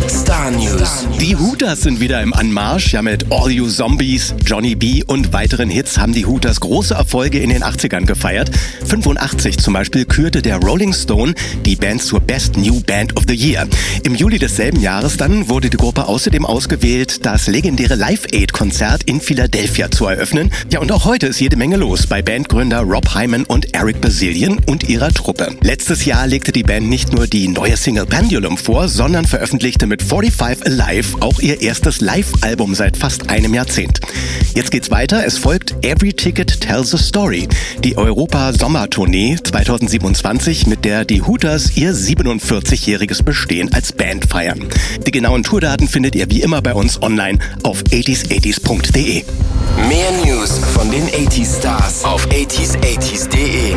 Star News. Die Hooters sind wieder im Anmarsch. Ja, mit All You Zombies, Johnny B. und weiteren Hits haben die Hooters große Erfolge in den 80ern gefeiert. 85 zum Beispiel kürte der Rolling Stone die Band zur Best New Band of the Year. Im Juli desselben Jahres dann wurde die Gruppe außerdem ausgewählt, das legendäre Live-Aid-Konzert in Philadelphia zu eröffnen. Ja, und auch heute ist jede Menge los bei Bandgründer Rob Hyman und Eric Bazilian und ihrer Truppe. Letztes Jahr legte die Band nicht nur die neue Single Pendulum vor, sondern veröffentlichte mit 45 Alive auch ihr erstes Live-Album seit fast einem Jahrzehnt. Jetzt geht's weiter. Es folgt Every Ticket Tells a Story, die Europa-Sommertournee 2027, mit der die Hooters ihr 47-jähriges Bestehen als Band feiern. Die genauen Tourdaten findet ihr wie immer bei uns online auf 80s80s.de. Mehr News von den 80s Stars auf 80s80s.de.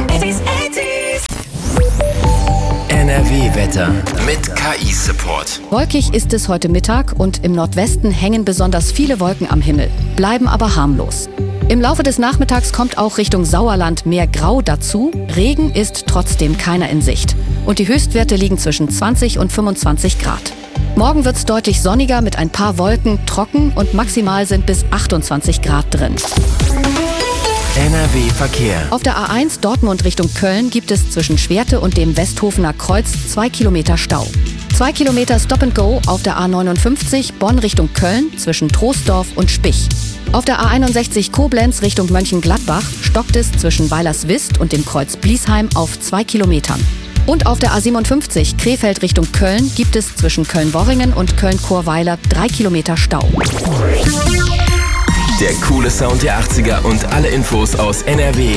NRW-Wetter mit KI-Support. Wolkig ist es heute Mittag und im Nordwesten hängen besonders viele Wolken am Himmel, bleiben aber harmlos. Im Laufe des Nachmittags kommt auch Richtung Sauerland mehr Grau dazu. Regen ist trotzdem keiner in Sicht. Und die Höchstwerte liegen zwischen 20 und 25 Grad. Morgen wird es deutlich sonniger mit ein paar Wolken, trocken und maximal sind bis 28 Grad drin. NRW-Verkehr. Auf der A1 Dortmund Richtung Köln gibt es zwischen Schwerte und dem Westhofener Kreuz 2 Kilometer Stau. 2 Kilometer Stop and Go auf der A59 Bonn Richtung Köln zwischen Troisdorf und Spich. Auf der A61 Koblenz Richtung Mönchengladbach stockt es zwischen Weilerswist und dem Kreuz Bliesheim auf 2 Kilometern. Und auf der A57 Krefeld Richtung Köln gibt es zwischen Köln-Worringen und Köln-Chorweiler 3 Kilometer Stau. Der coole Sound der 80er und alle Infos aus NRW